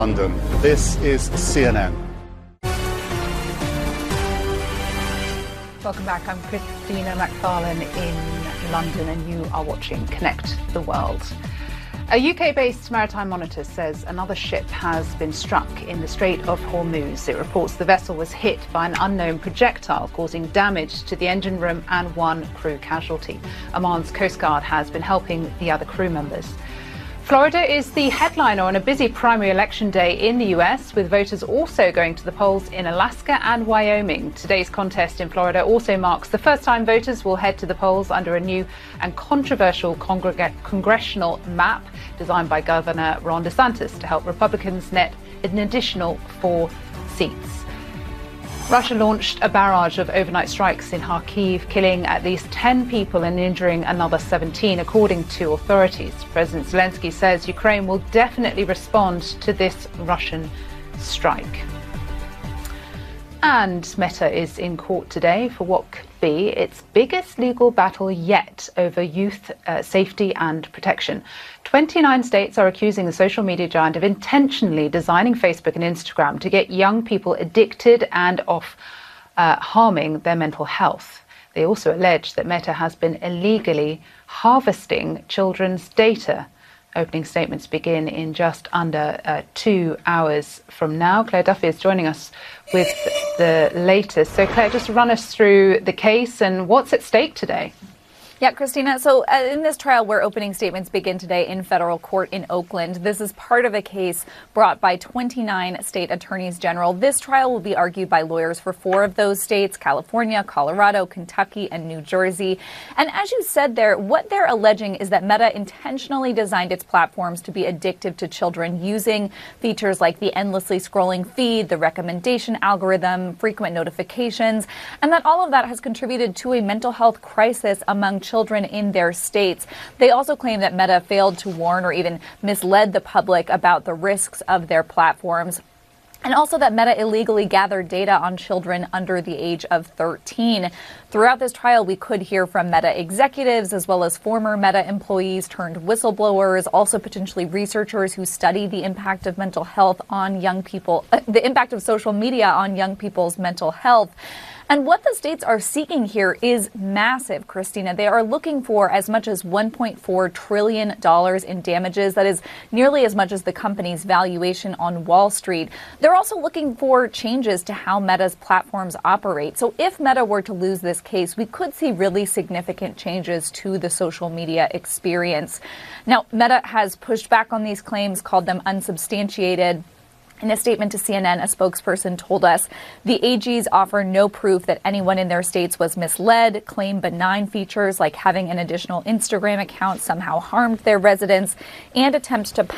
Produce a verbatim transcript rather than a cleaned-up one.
London. This is C N N. Welcome back. I'm Christina McFarlane in London, and you are watching Connect the World. A U K-based maritime monitor says another ship has been struck in the Strait of Hormuz. It reports the vessel was hit by an unknown projectile, causing damage to the engine room and one crew casualty. Oman's Coast Guard has been helping the other crew members. Florida is the headliner on a busy primary election day in the U S, with voters also going to the polls in Alaska and Wyoming. Today's contest in Florida also marks the first time voters will head to the polls under a new and controversial congreg- congressional map designed by Governor Ron DeSantis to help Republicans net an additional four seats. Russia launched a barrage of overnight strikes in Kharkiv, killing at least ten people and injuring another seventeen, according to authorities. President Zelensky says Ukraine will definitely respond to this Russian strike. And Meta is in court today for what could be its biggest legal battle yet over youth uh, safety and protection. twenty-nine states are accusing the social media giant of intentionally designing Facebook and Instagram to get young people addicted and off uh, harming their mental health. They also allege that Meta has been illegally harvesting children's data. Opening statements begin in just under uh, two hours from now. Claire Duffy is joining us with the latest. So, Claire, just run us through the case and what's at stake today. Yeah, Christina. So uh, in this trial where opening statements begin today in federal court in Oakland, this is part of a case brought by twenty-nine state attorneys general. This trial will be argued by lawyers for four of those states: California, Colorado, Kentucky, and New Jersey. And as you said there, what they're alleging is that Meta intentionally designed its platforms to be addictive to children, using features like the endlessly scrolling feed, the recommendation algorithm, frequent notifications, and that all of that has contributed to a mental health crisis among children. children in their states. They also claim that Meta failed to warn or even misled the public about the risks of their platforms. And also that Meta illegally gathered data on children under the age of thirteen. Throughout this trial, we could hear from Meta executives as well as former Meta employees turned whistleblowers, also potentially researchers who study the impact of mental health on young people, uh, the impact of social media on young people's mental health. And what the states are seeking here is massive, Christina. They are looking for as much as one point four trillion dollars in damages. That is nearly as much as the company's valuation on Wall Street. They're also looking for changes to how Meta's platforms operate. So if Meta were to lose this case, we could see really significant changes to the social media experience. Now, Meta has pushed back on these claims, called them unsubstantiated. In a statement to C N N, a spokesperson told us the A Gs offer no proof that anyone in their states was misled, claim benign features like having an additional Instagram account somehow harmed their residents, and attempt to